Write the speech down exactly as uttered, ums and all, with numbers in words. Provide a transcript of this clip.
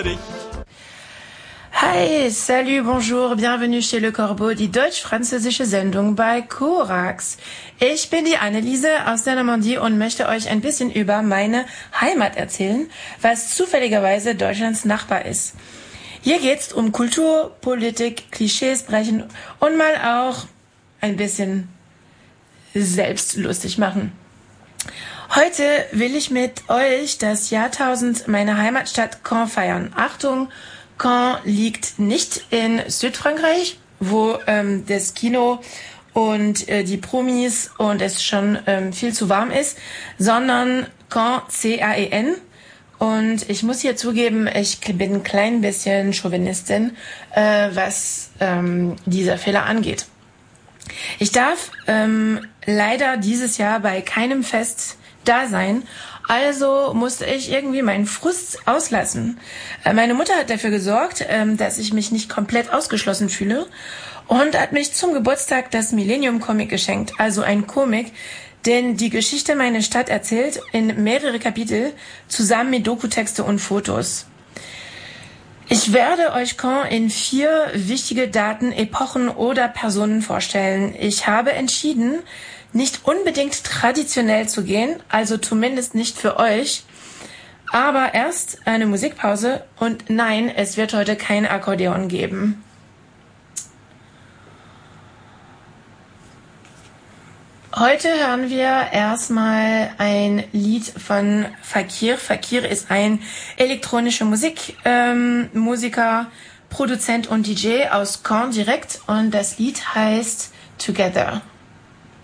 Hi, salut, bonjour, bienvenue chez Le Corbeau, die deutsch-französische Sendung bei Korax. Ich bin die Anneliese aus der Normandie und möchte euch ein bisschen über meine Heimat erzählen, was zufälligerweise Deutschlands Nachbar ist. Hier geht's um Kultur, Politik, Klischees brechen und mal auch ein bisschen selbst lustig machen. Heute will ich mit euch das Jahrtausend meiner Heimatstadt Caen feiern. Achtung, Caen liegt nicht in Südfrankreich, wo ähm, das Kino und äh, die Promis und es schon ähm, viel zu warm ist, sondern Caen, C A E N. Und ich muss hier zugeben, ich bin ein klein bisschen Chauvinistin, äh, was ähm, dieser Fehler angeht. Ich darf ähm, leider dieses Jahr bei keinem Fest da sein, also musste ich irgendwie meinen Frust auslassen. Äh, meine Mutter hat dafür gesorgt, ähm, dass ich mich nicht komplett ausgeschlossen fühle und hat mich zum Geburtstag das Millennium Comic geschenkt, also ein Comic, den die Geschichte meiner Stadt erzählt in mehrere Kapitel, zusammen mit Dokutexte und Fotos. Ich werde euch Caen in vier wichtige Daten, Epochen oder Personen vorstellen. Ich habe entschieden, nicht unbedingt traditionell zu gehen, also zumindest nicht für euch, aber erst eine Musikpause und nein, es wird heute kein Akkordeon geben. Heute hören wir erstmal ein Lied von Fakir. Fakir ist ein elektronischer Musik, ähm, Musiker, Produzent und D J aus Caen direkt und das Lied heißt Together.